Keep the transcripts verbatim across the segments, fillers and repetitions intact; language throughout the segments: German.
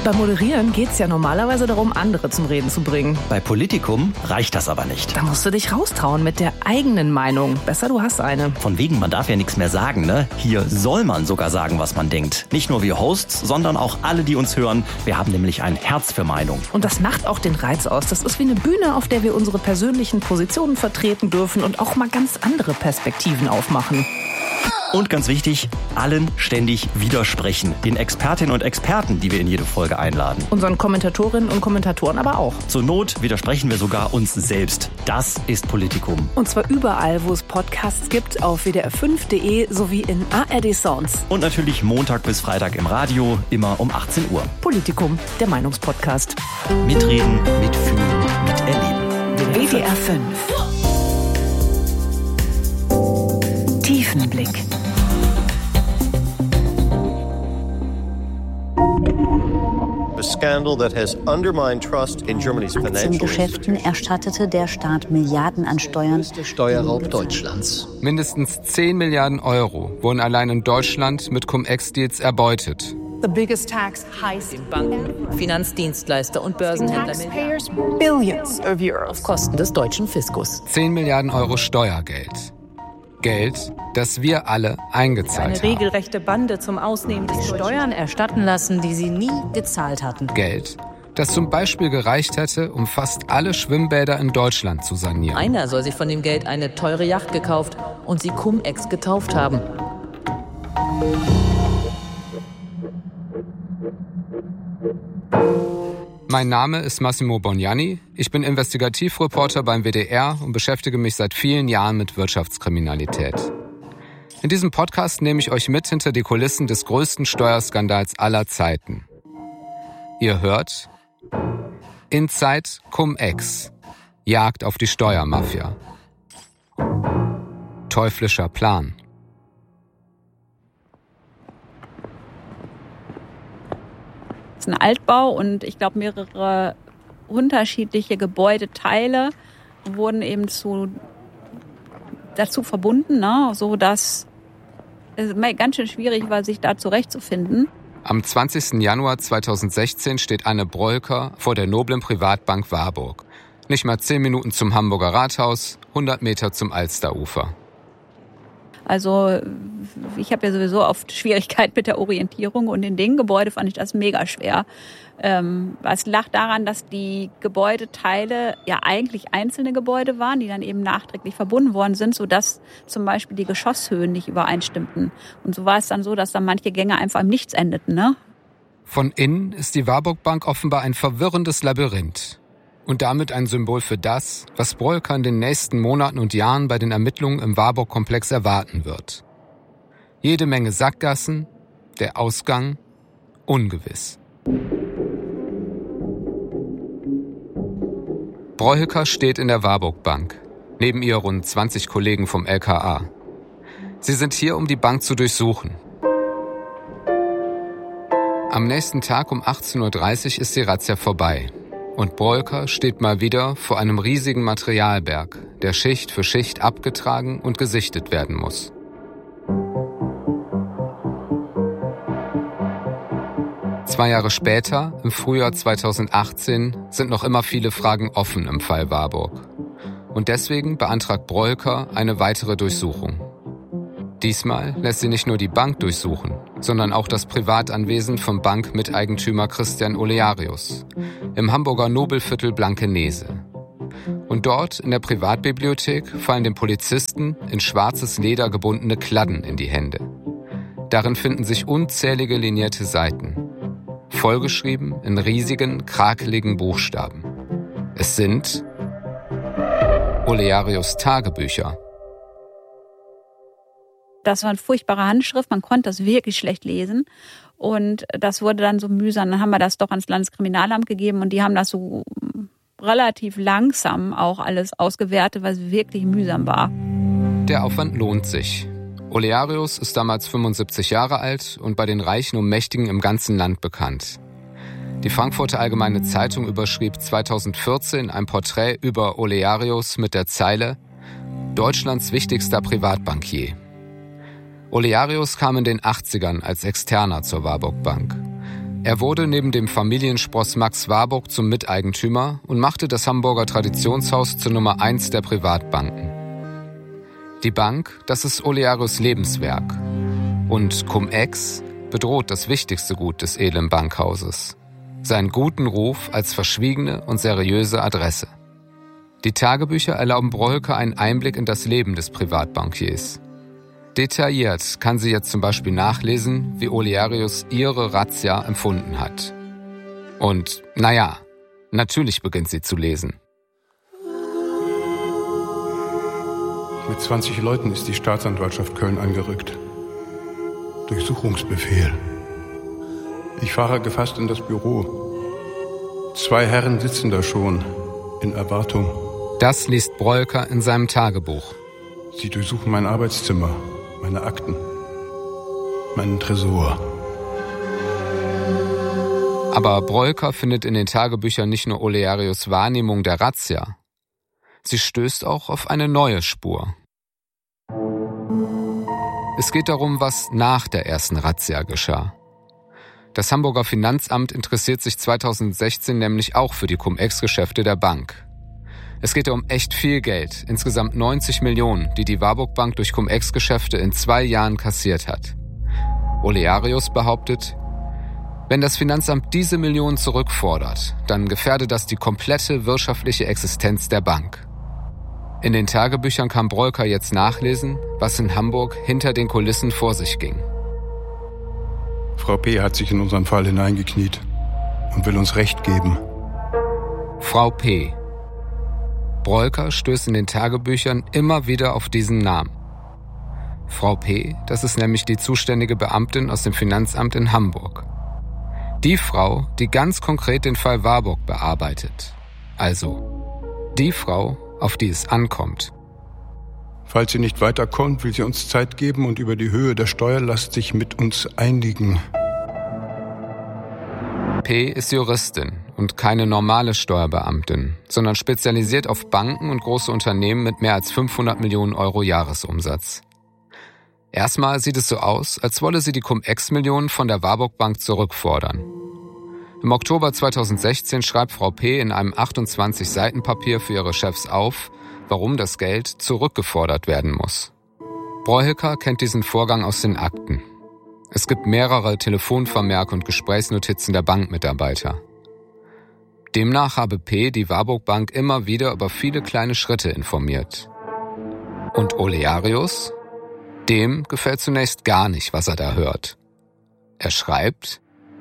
Beim Moderieren geht's ja normalerweise darum, andere zum Reden zu bringen. Bei Politikum reicht das aber nicht. Da musst du dich raustrauen mit der eigenen Meinung. Besser, du hast eine. Von wegen, man darf ja nichts mehr sagen, ne? Hier soll man sogar sagen, was man denkt. Nicht nur wir Hosts, sondern auch alle, die uns hören. Wir haben nämlich ein Herz für Meinung. Und das macht auch den Reiz aus. Das ist wie eine Bühne, auf der wir unsere persönlichen Positionen vertreten dürfen und auch mal ganz andere Perspektiven aufmachen. Und ganz wichtig, allen ständig widersprechen. Den Expertinnen und Experten, die wir in jede Folge einladen. Unseren Kommentatorinnen und Kommentatoren aber auch. Zur Not widersprechen wir sogar uns selbst. Das ist Politikum. Und zwar überall, wo es Podcasts gibt, auf w d r fünf punkt d e sowie in A R D Sounds. Und natürlich Montag bis Freitag im Radio, immer um achtzehn Uhr. Politikum, der Meinungspodcast. Mitreden, mitfühlen, miterleben. W D R fünf. Tiefenblick. Aktiengeschäften erstattete der Staat Milliarden an Steuern. Der Steuerraub Deutschlands. Mindestens zehn Milliarden Euro wurden allein in Deutschland mit Cum-Ex-Deals erbeutet. The biggest tax heist. Den Banken, Finanzdienstleister und Börsenhändler Billions of euros auf Kosten des deutschen Fiskus. zehn Milliarden Euro Steuergeld. Geld, das wir alle eingezahlt Eine haben. Eine regelrechte Bande zum Ausnehmen des Steuern erstatten lassen, die sie nie gezahlt hatten. Geld, das zum Beispiel gereicht hätte, um fast alle Schwimmbäder in Deutschland zu sanieren. Einer soll sich von dem Geld eine teure Yacht gekauft und sie Cum-Ex getauft haben. Mein Name ist Massimo Bognani. Ich bin Investigativreporter beim W D R und beschäftige mich seit vielen Jahren mit Wirtschaftskriminalität. In diesem Podcast nehme ich euch mit hinter die Kulissen des größten Steuerskandals aller Zeiten. Ihr hört Inside Cum-Ex. Jagd auf die Steuermafia. Teuflischer Plan. Es ist ein Altbau und ich glaube mehrere unterschiedliche Gebäudeteile wurden eben zu, dazu verbunden, ne, so dass es ganz schön schwierig war, sich da zurechtzufinden. Am zwanzigsten Januar zweitausendsechzehn steht Anne Brollker vor der noblen Privatbank Warburg. Nicht mal zehn Minuten zum Hamburger Rathaus, hundert Meter zum Alsterufer. Also ich habe ja sowieso oft Schwierigkeiten mit der Orientierung und in dem Gebäude fand ich das mega schwer. Ähm, es lag daran, dass die Gebäudeteile ja eigentlich einzelne Gebäude waren, die dann eben nachträglich verbunden worden sind, sodass zum Beispiel die Geschosshöhen nicht übereinstimmten. Und so war es dann so, dass dann manche Gänge einfach im Nichts endeten, ne? Von innen ist die Warburg Bank offenbar ein verwirrendes Labyrinth. Und damit ein Symbol für das, was Brollker in den nächsten Monaten und Jahren bei den Ermittlungen im Warburg-Komplex erwarten wird. Jede Menge Sackgassen, der Ausgang ungewiss. Brollker steht in der Warburg Bank, neben ihr rund zwanzig Kollegen vom L K A. Sie sind hier, um die Bank zu durchsuchen. Am nächsten Tag um achtzehn Uhr dreißig ist die Razzia vorbei. Und Brollker steht mal wieder vor einem riesigen Materialberg, der Schicht für Schicht abgetragen und gesichtet werden muss. Zwei Jahre später, im Frühjahr zweitausendachtzehn, sind noch immer viele Fragen offen im Fall Warburg. Und deswegen beantragt Brollker eine weitere Durchsuchung. Diesmal lässt sie nicht nur die Bank durchsuchen, sondern auch das Privatanwesen vom Bankmiteigentümer Christian Olearius im Hamburger Nobelviertel Blankenese. Und dort in der Privatbibliothek fallen den Polizisten in schwarzes Leder gebundene Kladden in die Hände. Darin finden sich unzählige linierte Seiten, vollgeschrieben in riesigen, krakeligen Buchstaben. Es sind Olearius Tagebücher. Das war eine furchtbare Handschrift, man konnte das wirklich schlecht lesen. Und das wurde dann so mühsam. Dann haben wir das doch ans Landeskriminalamt gegeben und die haben das so relativ langsam auch alles ausgewertet, weil es wirklich mühsam war. Der Aufwand lohnt sich. Olearius ist damals fünfundsiebzig Jahre alt und bei den Reichen und Mächtigen im ganzen Land bekannt. Die Frankfurter Allgemeine Zeitung überschrieb zweitausendvierzehn ein Porträt über Olearius mit der Zeile »Deutschlands wichtigster Privatbankier«. Olearius kam in den achtzigern als Externer zur Warburg Bank. Er wurde neben dem Familienspross Max Warburg zum Miteigentümer und machte das Hamburger Traditionshaus zur Nummer eins der Privatbanken. Die Bank, das ist Olearius Lebenswerk. Und Cum-Ex bedroht das wichtigste Gut des edlen Bankhauses: seinen guten Ruf als verschwiegene und seriöse Adresse. Die Tagebücher erlauben Broelker einen Einblick in das Leben des Privatbankiers. Detailliert kann sie jetzt zum Beispiel nachlesen, wie Olearius ihre Razzia empfunden hat. Und, naja, natürlich beginnt sie zu lesen. Mit zwanzig Leuten ist die Staatsanwaltschaft Köln angerückt. Durchsuchungsbefehl. Ich fahre gefasst in das Büro. Zwei Herren sitzen da schon, in Erwartung. Das liest Broelker in seinem Tagebuch. Sie durchsuchen mein Arbeitszimmer, meine Akten, meinen Tresor. Aber Broelker findet in den Tagebüchern nicht nur Olearius' Wahrnehmung der Razzia. Sie stößt auch auf eine neue Spur. Es geht darum, was nach der ersten Razzia geschah. Das Hamburger Finanzamt interessiert sich zweitausendsechzehn nämlich auch für die Cum-Ex-Geschäfte der Bank. Es geht um echt viel Geld, insgesamt neunzig Millionen, die die Warburg Bank durch Cum-Ex-Geschäfte in zwei Jahren kassiert hat. Olearius behauptet, wenn das Finanzamt diese Millionen zurückfordert, dann gefährde das die komplette wirtschaftliche Existenz der Bank. In den Tagebüchern kann Broelker jetzt nachlesen, was in Hamburg hinter den Kulissen vor sich ging. Frau P. hat sich in unseren Fall hineingekniet und will uns Recht geben. Frau P. Broelker stößt in den Tagebüchern immer wieder auf diesen Namen. Frau P., das ist nämlich die zuständige Beamtin aus dem Finanzamt in Hamburg. Die Frau, die ganz konkret den Fall Warburg bearbeitet. Also die Frau, auf die es ankommt. Falls sie nicht weiterkommt, will sie uns Zeit geben und über die Höhe der Steuerlast sich mit uns einigen. P. ist Juristin und keine normale Steuerbeamtin, sondern spezialisiert auf Banken und große Unternehmen mit mehr als fünfhundert Millionen Euro Jahresumsatz. Erstmal sieht es so aus, als wolle sie die Cum-Ex-Millionen von der Warburg Bank zurückfordern. Im Oktober zweitausendsechzehn schreibt Frau P. in einem achtundzwanzig Seiten Papier für ihre Chefs auf, warum das Geld zurückgefordert werden muss. Broelker kennt diesen Vorgang aus den Akten. Es gibt mehrere Telefonvermerke und Gesprächsnotizen der Bankmitarbeiter. Demnach habe P. die Warburg Bank immer wieder über viele kleine Schritte informiert. Und Olearius? Dem gefällt zunächst gar nicht, was er da hört. Er schreibt: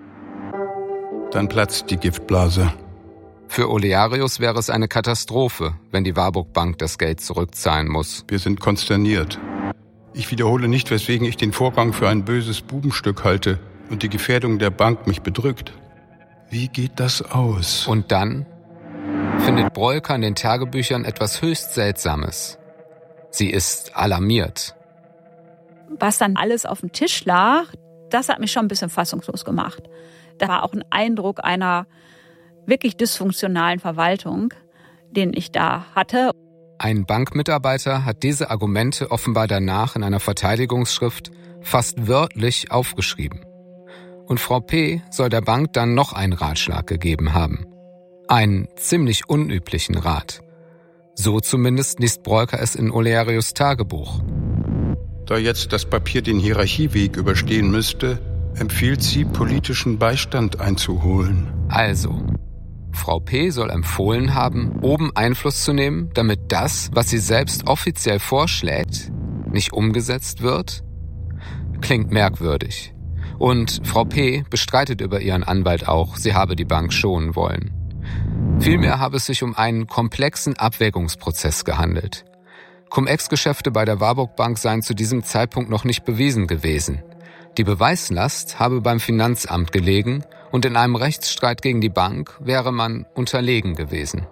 Dann platzt die Giftblase. Für Olearius wäre es eine Katastrophe, wenn die Warburg Bank das Geld zurückzahlen muss. Wir sind konsterniert. Ich wiederhole nicht, weswegen ich den Vorgang für ein böses Bubenstück halte und die Gefährdung der Bank mich bedrückt. Wie geht das aus? Und dann findet Broelker in den Tagebüchern etwas höchst Seltsames. Sie ist alarmiert. Was dann alles auf dem Tisch lag, das hat mich schon ein bisschen fassungslos gemacht. Da war auch ein Eindruck einer wirklich dysfunktionalen Verwaltung, den ich da hatte. Ein Bankmitarbeiter hat diese Argumente offenbar danach in einer Verteidigungsschrift fast wörtlich aufgeschrieben. Und Frau P. soll der Bank dann noch einen Ratschlag gegeben haben. Einen ziemlich unüblichen Rat. So zumindest liest Broelker es in Olearius' Tagebuch. Da jetzt das Papier den Hierarchieweg überstehen müsste, empfiehlt sie, politischen Beistand einzuholen. Also, Frau P. soll empfohlen haben, oben Einfluss zu nehmen, damit das, was sie selbst offiziell vorschlägt, nicht umgesetzt wird? Klingt merkwürdig. Und Frau P. bestreitet über ihren Anwalt auch, sie habe die Bank schonen wollen. Vielmehr habe es sich um einen komplexen Abwägungsprozess gehandelt. Cum-Ex-Geschäfte bei der Warburg Bank seien zu diesem Zeitpunkt noch nicht bewiesen gewesen. Die Beweislast habe beim Finanzamt gelegen und in einem Rechtsstreit gegen die Bank wäre man unterlegen gewesen.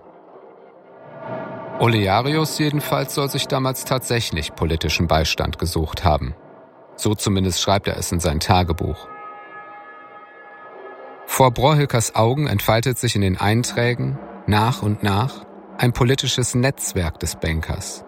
Olearius jedenfalls soll sich damals tatsächlich politischen Beistand gesucht haben. So zumindest schreibt er es in sein Tagebuch. Vor Broelkers Augen entfaltet sich in den Einträgen nach und nach ein politisches Netzwerk des Bankers.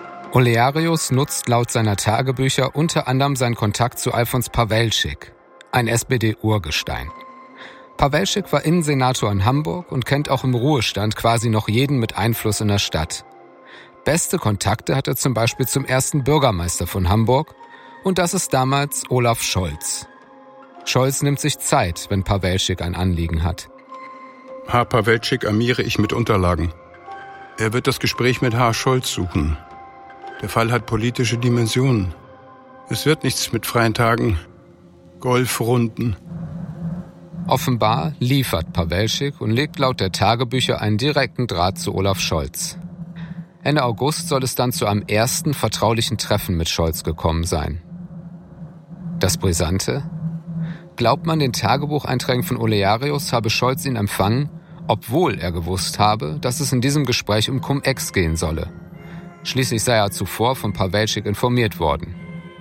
Olearius nutzt laut seiner Tagebücher unter anderem seinen Kontakt zu Alfons Pawelczyk, Ein S P D-Urgestein. Pawelschik war Innensenator in Hamburg und kennt auch im Ruhestand quasi noch jeden mit Einfluss in der Stadt. Beste Kontakte hat er zum Beispiel zum ersten Bürgermeister von Hamburg, und das ist damals Olaf Scholz. Scholz nimmt sich Zeit, wenn Pawelschik ein Anliegen hat. Herr Pawelschik armiere ich mit Unterlagen. Er wird das Gespräch mit Herrn Scholz suchen. Der Fall hat politische Dimensionen. Es wird nichts mit freien Tagen, Golfrunden. Offenbar liefert Pawelschik und legt laut der Tagebücher einen direkten Draht zu Olaf Scholz. Ende August soll es dann zu einem ersten vertraulichen Treffen mit Scholz gekommen sein. Das Brisante? Glaubt man den Tagebucheinträgen von Olearius, habe Scholz ihn empfangen, obwohl er gewusst habe, dass es in diesem Gespräch um Cum-Ex gehen solle. Schließlich sei er zuvor von Pawelschik informiert worden.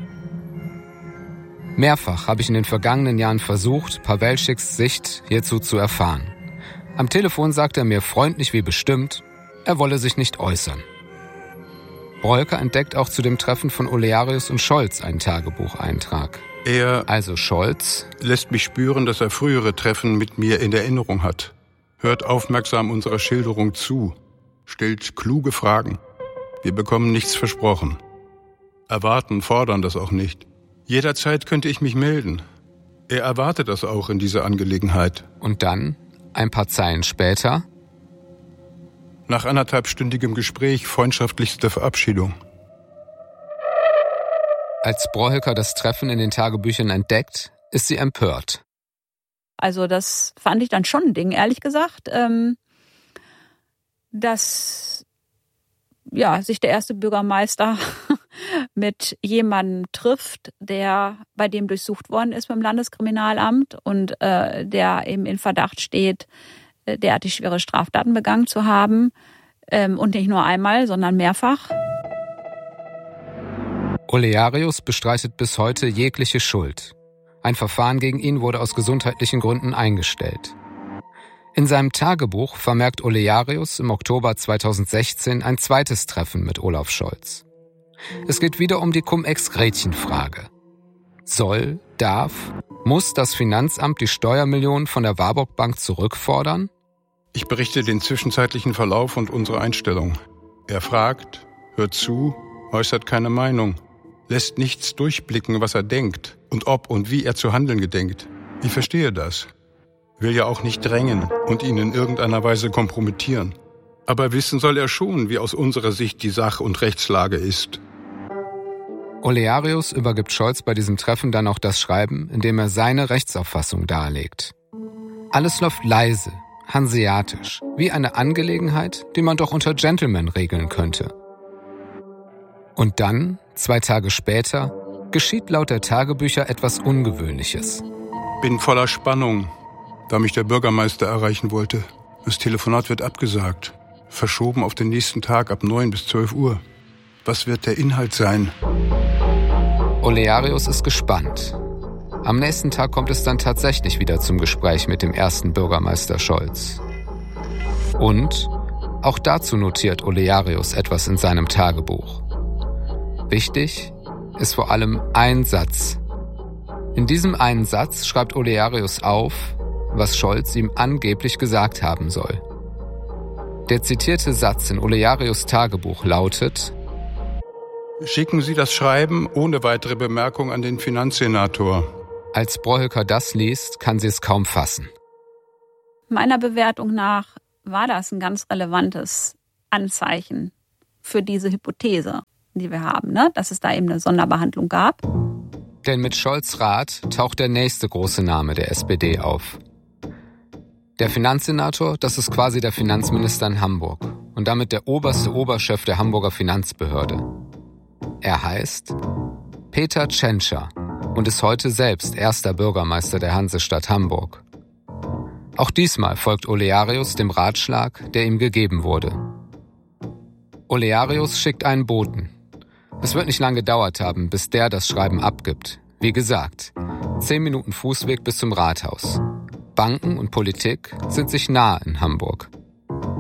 Mehrfach habe ich in den vergangenen Jahren versucht, Pawelschiks Sicht hierzu zu erfahren. Am Telefon sagt er mir freundlich wie bestimmt, er wolle sich nicht äußern. Broelker entdeckt auch zu dem Treffen von Olearius und Scholz einen Tagebucheintrag. Er also Scholz lässt mich spüren, dass er frühere Treffen mit mir in Erinnerung hat, hört aufmerksam unserer Schilderung zu, stellt kluge Fragen. Wir bekommen nichts versprochen. Erwarten, fordern das auch nicht. Jederzeit könnte ich mich melden. Er erwartet das auch in dieser Angelegenheit. Und dann, ein paar Zeilen später, nach anderthalbstündigem Gespräch freundschaftlichste Verabschiedung. Als Broelker das Treffen in den Tagebüchern entdeckt, ist sie empört. Also das fand ich dann schon ein Ding, ehrlich gesagt, ähm, dass ja, sich der erste Bürgermeister mit jemandem trifft, der bei dem durchsucht worden ist beim Landeskriminalamt und äh, der eben in Verdacht steht, derartig schwere Straftaten begangen zu haben. Ähm, und nicht nur einmal, sondern mehrfach. Olearius bestreitet bis heute jegliche Schuld. Ein Verfahren gegen ihn wurde aus gesundheitlichen Gründen eingestellt. In seinem Tagebuch vermerkt Olearius im Oktober zweitausendsechzehn ein zweites Treffen mit Olaf Scholz. Es geht wieder um die Cum-Ex-Gretchen-Frage. Soll, darf, muss das Finanzamt die Steuermillionen von der Warburg Bank zurückfordern? Ich berichte den zwischenzeitlichen Verlauf und unsere Einstellung. Er fragt, hört zu, äußert keine Meinung, lässt nichts durchblicken, was er denkt und ob und wie er zu handeln gedenkt. Ich verstehe das. Will ja auch nicht drängen und ihn in irgendeiner Weise kompromittieren. Aber wissen soll er schon, wie aus unserer Sicht die Sach- und Rechtslage ist. Olearius übergibt Scholz bei diesem Treffen dann auch das Schreiben, in dem er seine Rechtsauffassung darlegt. Alles läuft leise, hanseatisch, wie eine Angelegenheit, die man doch unter Gentlemen regeln könnte. Und dann, zwei Tage später, geschieht laut der Tagebücher etwas Ungewöhnliches. Bin voller Spannung, da mich der Bürgermeister erreichen wollte. Das Telefonat wird abgesagt, verschoben auf den nächsten Tag ab neun bis zwölf Uhr. Was wird der Inhalt sein? Olearius ist gespannt. Am nächsten Tag kommt es dann tatsächlich wieder zum Gespräch mit dem ersten Bürgermeister Scholz. Und auch dazu notiert Olearius etwas in seinem Tagebuch. Wichtig ist vor allem ein Satz. In diesem einen Satz schreibt Olearius auf, was Scholz ihm angeblich gesagt haben soll. Der zitierte Satz in Olearius' Tagebuch lautet: Schicken Sie das Schreiben ohne weitere Bemerkung an den Finanzsenator. Als Broelker das liest, kann sie es kaum fassen. Meiner Bewertung nach war das ein ganz relevantes Anzeichen für diese Hypothese, die wir haben, ne? Dass es da eben eine Sonderbehandlung gab. Denn mit Scholz' Rat taucht der nächste große Name der S P D auf. Der Finanzsenator, das ist quasi der Finanzminister in Hamburg und damit der oberste Oberchef der Hamburger Finanzbehörde. Er heißt Peter Tschentscher und ist heute selbst erster Bürgermeister der Hansestadt Hamburg. Auch diesmal folgt Olearius dem Ratschlag, der ihm gegeben wurde. Olearius schickt einen Boten. Es wird nicht lange gedauert haben, bis der das Schreiben abgibt. Wie gesagt, zehn Minuten Fußweg bis zum Rathaus. Banken und Politik sind sich nah in Hamburg.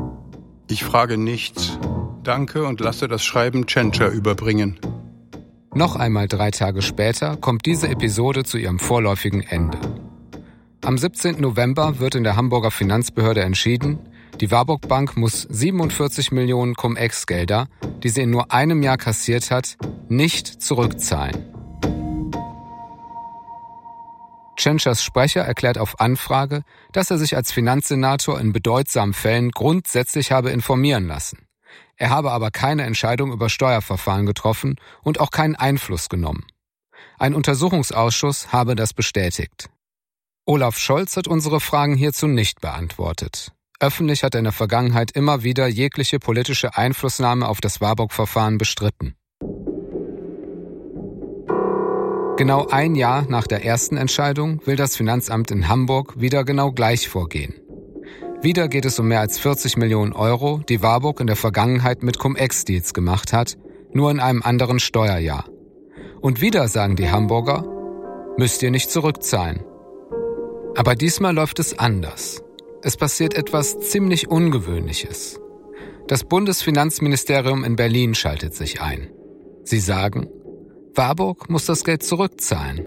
Ich frage nichts. Danke und lasse das Schreiben Tschentscher überbringen. Noch einmal drei Tage später kommt diese Episode zu ihrem vorläufigen Ende. Am siebzehnten November wird in der Hamburger Finanzbehörde entschieden, die Warburg Bank muss siebenundvierzig Millionen Cum-Ex-Gelder, die sie in nur einem Jahr kassiert hat, nicht zurückzahlen. Tschentschers Sprecher erklärt auf Anfrage, dass er sich als Finanzsenator in bedeutsamen Fällen grundsätzlich habe informieren lassen. Er habe aber keine Entscheidung über Steuerverfahren getroffen und auch keinen Einfluss genommen. Ein Untersuchungsausschuss habe das bestätigt. Olaf Scholz hat unsere Fragen hierzu nicht beantwortet. Öffentlich hat er in der Vergangenheit immer wieder jegliche politische Einflussnahme auf das Warburg-Verfahren bestritten. Genau ein Jahr nach der ersten Entscheidung will das Finanzamt in Hamburg wieder genau gleich vorgehen. Wieder geht es um mehr als vierzig Millionen Euro, die Warburg in der Vergangenheit mit Cum-Ex-Deals gemacht hat, nur in einem anderen Steuerjahr. Und wieder sagen die Hamburger, müsst ihr nicht zurückzahlen. Aber diesmal läuft es anders. Es passiert etwas ziemlich Ungewöhnliches. Das Bundesfinanzministerium in Berlin schaltet sich ein. Sie sagen, Warburg muss das Geld zurückzahlen.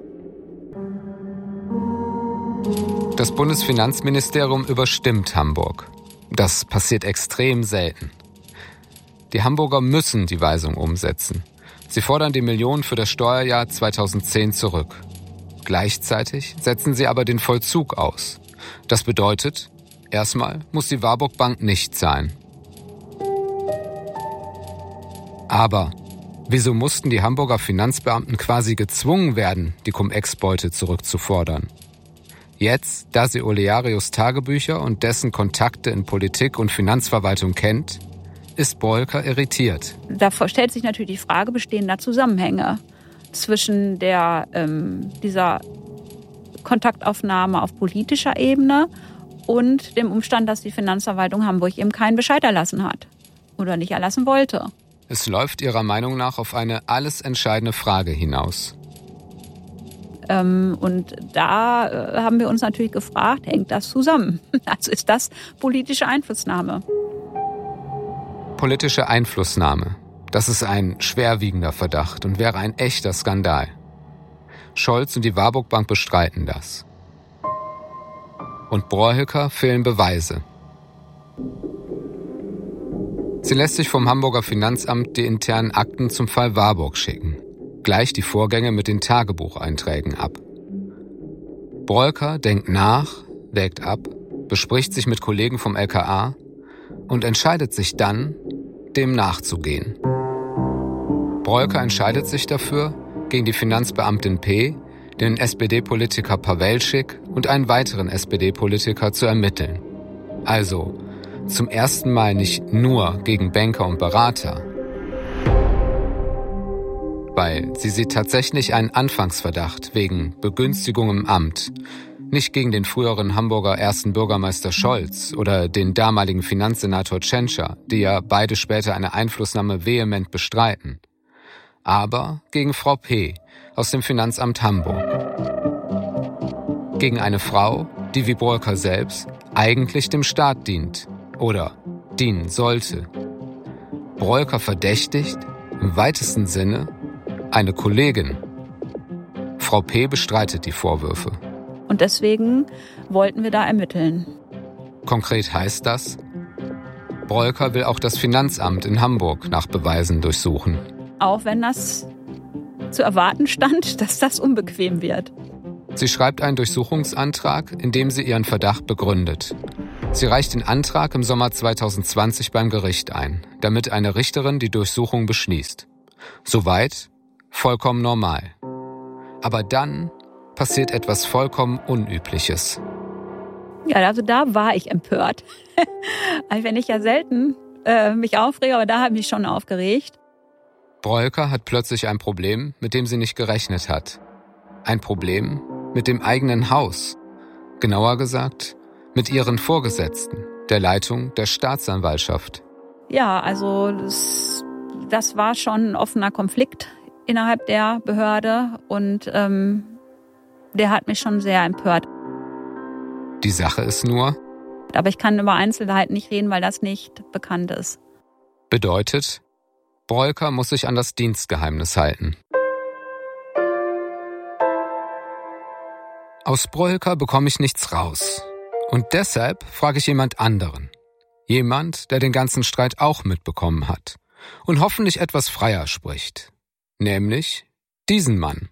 Das Bundesfinanzministerium überstimmt Hamburg. Das passiert extrem selten. Die Hamburger müssen die Weisung umsetzen. Sie fordern die Millionen für das Steuerjahr zweitausendzehn zurück. Gleichzeitig setzen sie aber den Vollzug aus. Das bedeutet, erstmal muss die Warburg Bank nicht zahlen. Aber wieso mussten die Hamburger Finanzbeamten quasi gezwungen werden, die Cum-Ex-Beute zurückzufordern? Jetzt, da sie Olearius Tagebücher und dessen Kontakte in Politik und Finanzverwaltung kennt, ist Broelker irritiert. Da stellt sich natürlich die Frage bestehender Zusammenhänge zwischen der, ähm, dieser Kontaktaufnahme auf politischer Ebene und dem Umstand, dass die Finanzverwaltung Hamburg eben keinen Bescheid erlassen hat oder nicht erlassen wollte. Es läuft ihrer Meinung nach auf eine alles entscheidende Frage hinaus. Ähm, und da äh, haben wir uns natürlich gefragt, hängt das zusammen? Also ist das politische Einflussnahme? Politische Einflussnahme. Das ist ein schwerwiegender Verdacht und wäre ein echter Skandal. Scholz und die Warburg Bank bestreiten das. Und Broelker fehlen Beweise. Sie lässt sich vom Hamburger Finanzamt die internen Akten zum Fall Warburg schicken. Gleich die Vorgänge mit den Tagebucheinträgen ab. Broelker denkt nach, wägt ab, bespricht sich mit Kollegen vom L K A und entscheidet sich dann, dem nachzugehen. Broelker entscheidet sich dafür, gegen die Finanzbeamtin P., den S P D-Politiker Pawelschik und einen weiteren S P D-Politiker zu ermitteln. Also zum ersten Mal nicht nur gegen Banker und Berater, weil sie sieht tatsächlich einen Anfangsverdacht wegen Begünstigung im Amt, nicht gegen den früheren Hamburger ersten Bürgermeister Scholz oder den damaligen Finanzsenator Tschentscher, die ja beide später eine Einflussnahme vehement bestreiten, aber gegen Frau P. aus dem Finanzamt Hamburg. Gegen eine Frau, die wie Broelker selbst eigentlich dem Staat dient oder dienen sollte. Broelker verdächtigt, im weitesten Sinne, eine Kollegin. Frau P. bestreitet die Vorwürfe. Und deswegen wollten wir da ermitteln. Konkret heißt das, Broelker will auch das Finanzamt in Hamburg nach Beweisen durchsuchen. Auch wenn das zu erwarten stand, dass das unbequem wird. Sie schreibt einen Durchsuchungsantrag, in dem sie ihren Verdacht begründet. Sie reicht den Antrag im Sommer zweitausendzwanzig beim Gericht ein, damit eine Richterin die Durchsuchung beschließt. Soweit vollkommen normal. Aber dann passiert etwas vollkommen Unübliches. Ja, also da war ich empört. Also wenn ich ja selten äh, mich aufrege, aber da habe ich mich schon aufgeregt. Broelker hat plötzlich ein Problem, mit dem sie nicht gerechnet hat. Ein Problem mit dem eigenen Haus. Genauer gesagt, mit ihren Vorgesetzten, der Leitung der Staatsanwaltschaft. Ja, also das, das war schon ein offener Konflikt innerhalb der Behörde und ähm, der hat mich schon sehr empört. Die Sache ist nur, aber ich kann über Einzelheiten nicht reden, weil das nicht bekannt ist. Bedeutet, Broeker muss sich an das Dienstgeheimnis halten. Aus Broeker bekomme ich nichts raus. Und deshalb frage ich jemand anderen. Jemand, der den ganzen Streit auch mitbekommen hat und hoffentlich etwas freier spricht. Nämlich diesen Mann.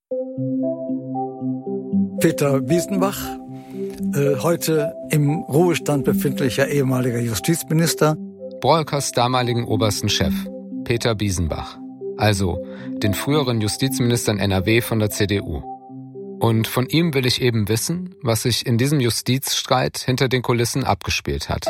Peter Biesenbach, äh, heute im Ruhestand befindlicher ehemaliger Justizminister. Broekers damaligen obersten Chef, Peter Biesenbach. Also den früheren Justizminister in N R W von der C D U. Und von ihm will ich eben wissen, was sich in diesem Justizstreit hinter den Kulissen abgespielt hat.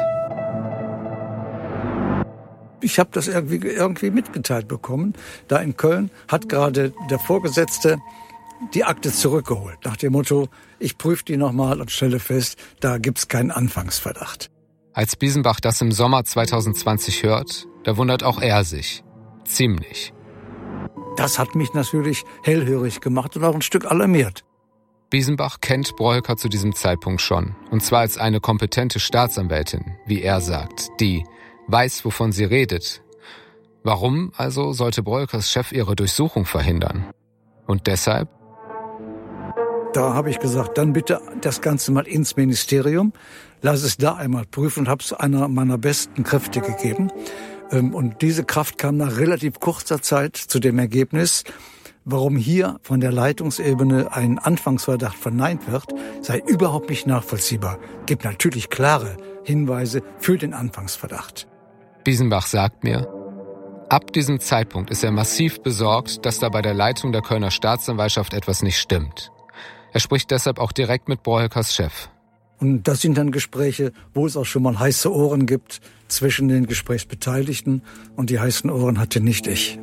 Ich habe das irgendwie, irgendwie mitgeteilt bekommen. Da in Köln hat gerade der Vorgesetzte die Akte zurückgeholt. Nach dem Motto, ich prüfe die nochmal und stelle fest, da gibt's keinen Anfangsverdacht. Als Biesenbach das im Sommer zwanzig zwanzig hört, da wundert auch er sich. Ziemlich. Das hat mich natürlich hellhörig gemacht und auch ein Stück alarmiert. Biesenbach kennt Broeker zu diesem Zeitpunkt schon. Und zwar als eine kompetente Staatsanwältin, wie er sagt, die weiß, wovon sie redet. Warum also sollte Broekers Chef ihre Durchsuchung verhindern? Und deshalb? Da habe ich gesagt, dann bitte das Ganze mal ins Ministerium. Lass es da einmal prüfen und habe es einer meiner besten Kräfte gegeben. Und diese Kraft kam nach relativ kurzer Zeit zu dem Ergebnis, warum hier von der Leitungsebene ein Anfangsverdacht verneint wird, sei überhaupt nicht nachvollziehbar. Gibt natürlich klare Hinweise für den Anfangsverdacht. Biesenbach sagt mir, ab diesem Zeitpunkt ist er massiv besorgt, dass da bei der Leitung der Kölner Staatsanwaltschaft etwas nicht stimmt. Er spricht deshalb auch direkt mit Broekers Chef. Und das sind dann Gespräche, wo es auch schon mal heiße Ohren gibt zwischen den Gesprächsbeteiligten. Und die heißen Ohren hatte nicht ich.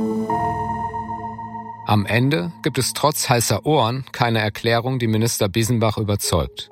Am Ende gibt es trotz heißer Ohren keine Erklärung, die Minister Biesenbach überzeugt.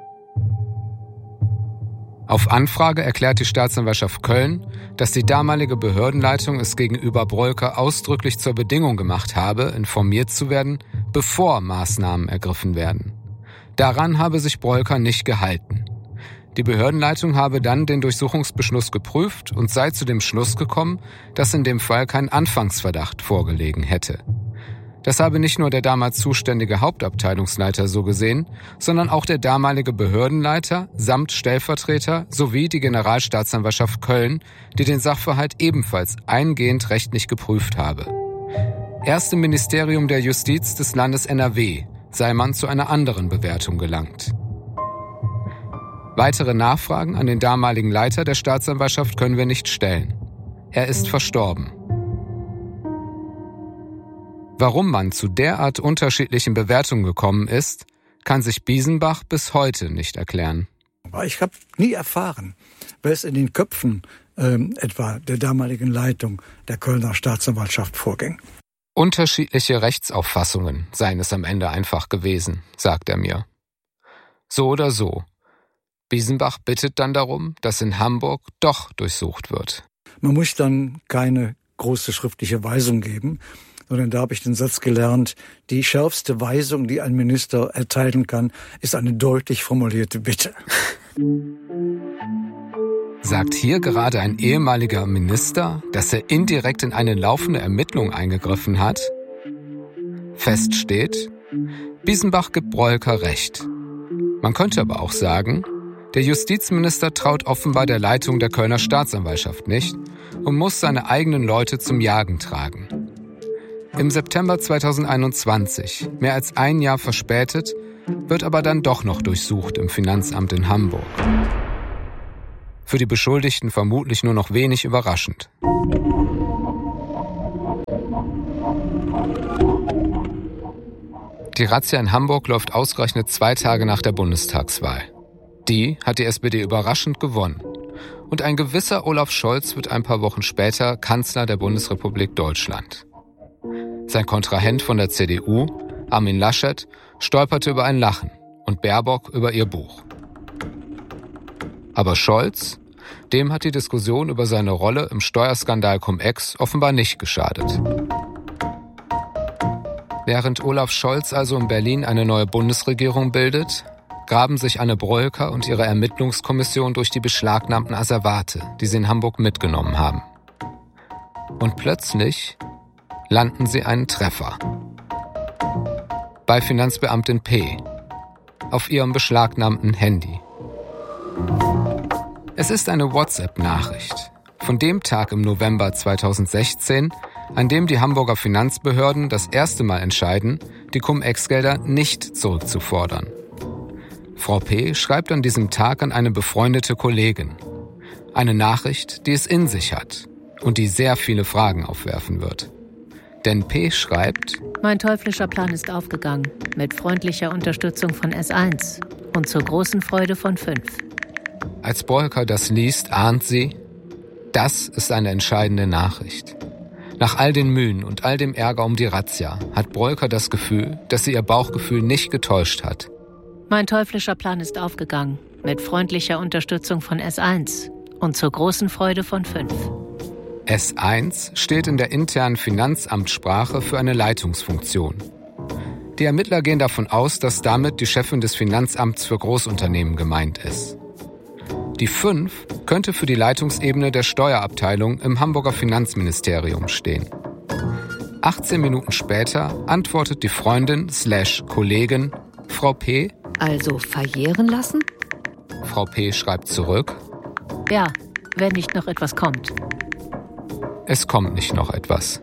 Auf Anfrage erklärt die Staatsanwaltschaft Köln, dass die damalige Behördenleitung es gegenüber Broeker ausdrücklich zur Bedingung gemacht habe, informiert zu werden, bevor Maßnahmen ergriffen werden. Daran habe sich Broeker nicht gehalten. Die Behördenleitung habe dann den Durchsuchungsbeschluss geprüft und sei zu dem Schluss gekommen, dass in dem Fall kein Anfangsverdacht vorgelegen hätte. Das habe nicht nur der damals zuständige Hauptabteilungsleiter so gesehen, sondern auch der damalige Behördenleiter samt Stellvertreter sowie die Generalstaatsanwaltschaft Köln, die den Sachverhalt ebenfalls eingehend rechtlich geprüft habe. Erst im Ministerium der Justiz des Landes N R W sei man zu einer anderen Bewertung gelangt. Weitere Nachfragen an den damaligen Leiter der Staatsanwaltschaft können wir nicht stellen. Er ist verstorben. Warum man zu derart unterschiedlichen Bewertungen gekommen ist, kann sich Biesenbach bis heute nicht erklären. Ich habe nie erfahren, wer es in den Köpfen ähm, etwa der damaligen Leitung der Kölner Staatsanwaltschaft vorging. Unterschiedliche Rechtsauffassungen seien es am Ende einfach gewesen, sagt er mir. So oder so. Biesenbach bittet dann darum, dass in Hamburg doch durchsucht wird. Man muss dann keine große schriftliche Weisung geben, sondern da habe ich den Satz gelernt, die schärfste Weisung, die ein Minister erteilen kann, ist eine deutlich formulierte Bitte. Sagt hier gerade ein ehemaliger Minister, dass er indirekt in eine laufende Ermittlung eingegriffen hat? Fest steht, Biesenbach gibt Broeker recht. Man könnte aber auch sagen, der Justizminister traut offenbar der Leitung der Kölner Staatsanwaltschaft nicht und muss seine eigenen Leute zum Jagen tragen. Im September zweitausendeinundzwanzig, mehr als ein Jahr verspätet, wird aber dann doch noch durchsucht im Finanzamt in Hamburg. Für die Beschuldigten vermutlich nur noch wenig überraschend. Die Razzia in Hamburg läuft ausgerechnet zwei Tage nach der Bundestagswahl. Die hat die S P D überraschend gewonnen. Und ein gewisser Olaf Scholz wird ein paar Wochen später Kanzler der Bundesrepublik Deutschland. Sein Kontrahent von der C D U, Armin Laschet, stolperte über ein Lachen und Baerbock über ihr Buch. Aber Scholz, dem hat die Diskussion über seine Rolle im Steuerskandal Cum-Ex offenbar nicht geschadet. Während Olaf Scholz also in Berlin eine neue Bundesregierung bildet, graben sich Anne Broeker und ihre Ermittlungskommission durch die beschlagnahmten Asservate, die sie in Hamburg mitgenommen haben. Und plötzlich landen sie einen Treffer. Bei Finanzbeamtin P. auf ihrem beschlagnahmten Handy. Es ist eine WhatsApp-Nachricht von dem Tag im November zweitausendsechzehn, an dem die Hamburger Finanzbehörden das erste Mal entscheiden, die Cum-Ex-Gelder nicht zurückzufordern. Frau P. schreibt an diesem Tag an eine befreundete Kollegin. Eine Nachricht, die es in sich hat und die sehr viele Fragen aufwerfen wird. Denn P. schreibt: Mein teuflischer Plan ist aufgegangen, mit freundlicher Unterstützung von S eins und zur großen Freude von fünf. Als Breuker das liest, ahnt sie, das ist eine entscheidende Nachricht. Nach all den Mühen und all dem Ärger um die Razzia hat Breuker das Gefühl, dass sie ihr Bauchgefühl nicht getäuscht hat. Mein teuflischer Plan ist aufgegangen, mit freundlicher Unterstützung von S eins und zur großen Freude von fünf. S eins steht in der internen Finanzamtssprache für eine Leitungsfunktion. Die Ermittler gehen davon aus, dass damit die Chefin des Finanzamts für Großunternehmen gemeint ist. Die fünf könnte für die Leitungsebene der Steuerabteilung im Hamburger Finanzministerium stehen. achtzehn Minuten später antwortet die Freundin slash Kollegin Frau P. Also verjähren lassen? Frau P. schreibt zurück: Ja, wenn nicht noch etwas kommt. Es kommt nicht noch etwas.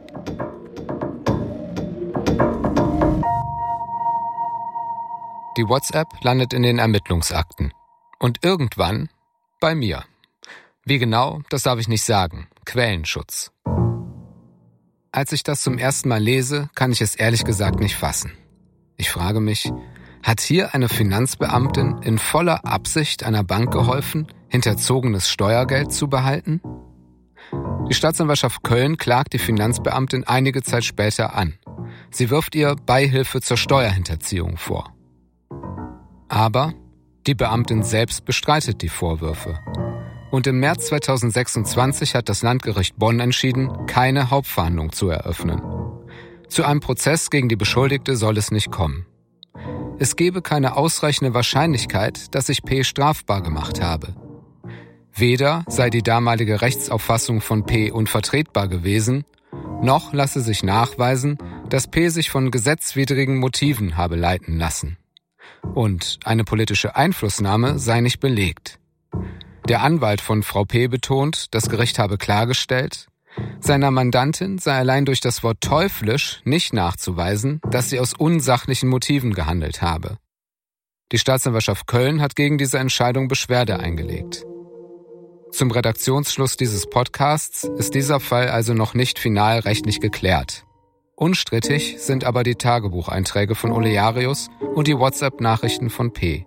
Die WhatsApp landet in den Ermittlungsakten. Und irgendwann bei mir. Wie genau, das darf ich nicht sagen. Quellenschutz. Als ich das zum ersten Mal lese, kann ich es ehrlich gesagt nicht fassen. Ich frage mich, hat hier eine Finanzbeamtin in voller Absicht einer Bank geholfen, hinterzogenes Steuergeld zu behalten? Die Staatsanwaltschaft Köln klagt die Finanzbeamtin einige Zeit später an. Sie wirft ihr Beihilfe zur Steuerhinterziehung vor. Aber die Beamtin selbst bestreitet die Vorwürfe. Und im März zweitausendsechsundzwanzig hat das Landgericht Bonn entschieden, keine Hauptverhandlung zu eröffnen. Zu einem Prozess gegen die Beschuldigte soll es nicht kommen. Es gebe keine ausreichende Wahrscheinlichkeit, dass sich P. strafbar gemacht habe. Weder sei die damalige Rechtsauffassung von P. unvertretbar gewesen, noch lasse sich nachweisen, dass P. sich von gesetzwidrigen Motiven habe leiten lassen. Und eine politische Einflussnahme sei nicht belegt. Der Anwalt von Frau P. betont, das Gericht habe klargestellt, seiner Mandantin sei allein durch das Wort teuflisch nicht nachzuweisen, dass sie aus unsachlichen Motiven gehandelt habe. Die Staatsanwaltschaft Köln hat gegen diese Entscheidung Beschwerde eingelegt. Zum Redaktionsschluss dieses Podcasts ist dieser Fall also noch nicht final rechtlich geklärt. Unstrittig sind aber die Tagebucheinträge von Olearius und die WhatsApp-Nachrichten von P.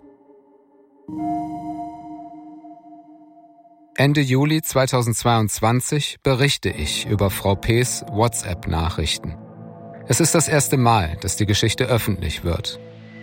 Ende Juli zweitausendzweiundzwanzig berichte ich über Frau P.'s WhatsApp-Nachrichten. Es ist das erste Mal, dass die Geschichte öffentlich wird.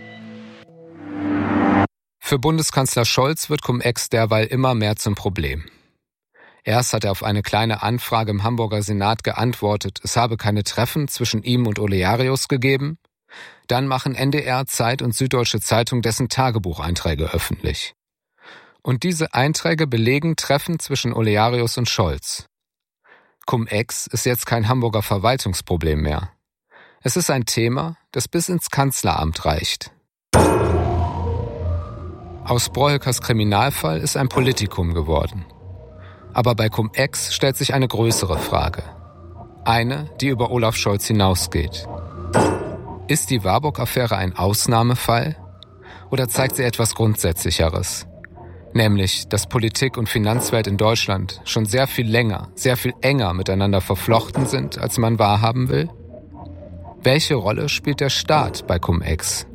Für Bundeskanzler Scholz wird Cum-Ex derweil immer mehr zum Problem. Erst hat er auf eine kleine Anfrage im Hamburger Senat geantwortet, es habe keine Treffen zwischen ihm und Olearius gegeben. Dann machen N D R, Zeit und Süddeutsche Zeitung dessen Tagebucheinträge öffentlich. Und diese Einträge belegen Treffen zwischen Olearius und Scholz. Cum-Ex ist jetzt kein Hamburger Verwaltungsproblem mehr. Es ist ein Thema, das bis ins Kanzleramt reicht. Aus Breuckers Kriminalfall ist ein Politikum geworden. Aber bei Cum-Ex stellt sich eine größere Frage. Eine, die über Olaf Scholz hinausgeht. Ist die Warburg-Affäre ein Ausnahmefall? Oder zeigt sie etwas Grundsätzlicheres? Nämlich, dass Politik und Finanzwelt in Deutschland schon sehr viel länger, sehr viel enger miteinander verflochten sind, als man wahrhaben will? Welche Rolle spielt der Staat bei Cum-Ex?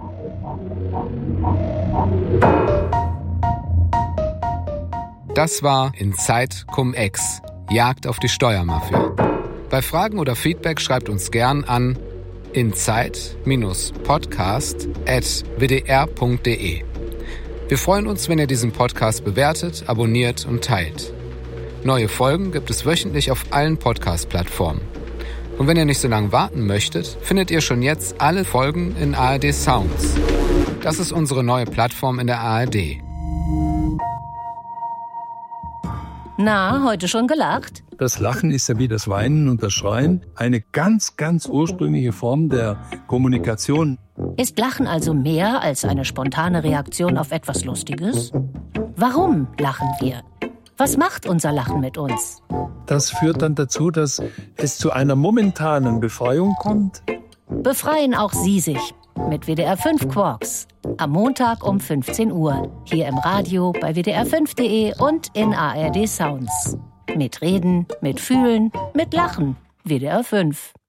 Das war In Zeit Cum-Ex, Jagd auf die Steuermafia. Bei Fragen oder Feedback schreibt uns gern an inzeit Podcast at w d r punkt d e. Wir freuen uns, wenn ihr diesen Podcast bewertet, abonniert und teilt. Neue Folgen gibt es wöchentlich auf allen Podcast-Plattformen. Und wenn ihr nicht so lange warten möchtet, findet ihr schon jetzt alle Folgen in A R D Sounds. Das ist unsere neue Plattform in der A R D. Na, heute schon gelacht? Das Lachen ist ja wie das Weinen und das Schreien eine ganz, ganz ursprüngliche Form der Kommunikation. Ist Lachen also mehr als eine spontane Reaktion auf etwas Lustiges? Warum lachen wir? Was macht unser Lachen mit uns? Das führt dann dazu, dass es zu einer momentanen Befreiung kommt. Befreien auch Sie sich mit W D R fünf Quarks. Am Montag um fünfzehn Uhr. Hier im Radio bei W D R fünf punkt de und in A R D Sounds. Mit Reden, mit Fühlen, mit Lachen. W D R fünf.